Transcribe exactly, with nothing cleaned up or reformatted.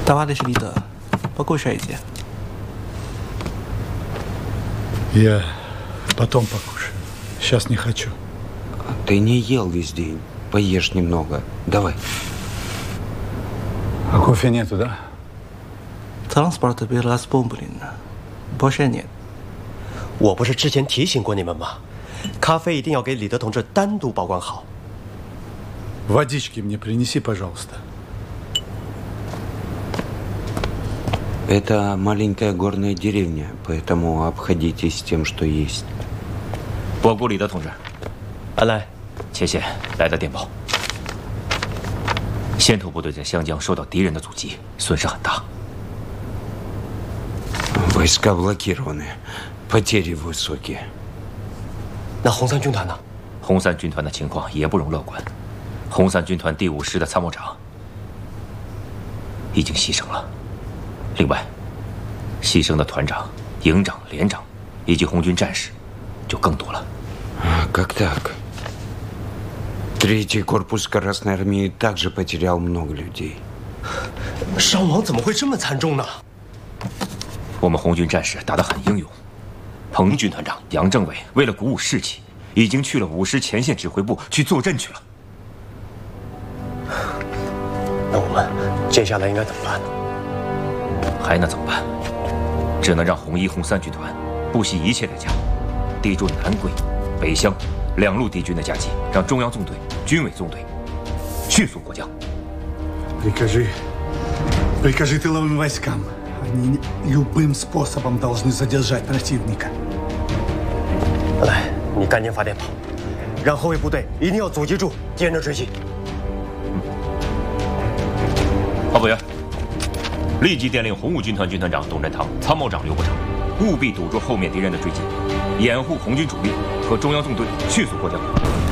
Товарищ лидер, покушайте. Я потом покушаю. Сейчас не хочу. Ты не ел весь день. Поешь немного. Давай. А кофе нету, да? Транспорт был разбомблен. Больше нет. 我不是之前提醒过你们吗？咖啡一定要给李德同志单独保管好。 Водички мне принеси, пожалуйста. Это маленькая горная деревня, поэтому обходитесь тем, что есть. 我顾李德同志， 安来， 前线来的电报，先头部队在湘江受到敌人的阻击，损失很大。 Войска блокированы, потери высокие. 那红三军团呢？ 红三军团的情况也不容乐观。红三军团第五师的参谋长已经牺牲了，另外，牺牲的团长、营长、连长以及红军战士就更多了。 Как так? Третий корпус Красной Армии также потерял много людей. 伤亡怎么会这么惨重呢？ 我们红军战士打得很英勇。彭军团长杨政委为了鼓舞士气，已经去了五师前线指挥部去坐镇去了。 那我们接下来应该怎么办呢？ 还能怎么办？只能让红一、红三军团不惜一切代价，抵住南桂、北湘两路敌军的夹击，让中央纵队、军委纵队迅速过江。 Прикажи, прикажи тыловым войскам. Они любым способом должны задержать противника. 来，你赶紧发电报，让后卫部队一定要阻击住敌人的追击。 报部员，立即电令红五军团军团长董振堂、参谋长刘伯承，务必堵住后面敌人的追击，掩护红军主力和中央纵队迅速过江。